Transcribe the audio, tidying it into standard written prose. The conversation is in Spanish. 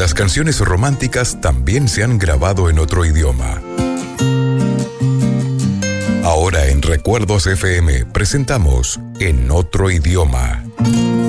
las canciones románticas también se han grabado en otro idioma. Ahora en Recuerdos FM presentamos En Otro Idioma.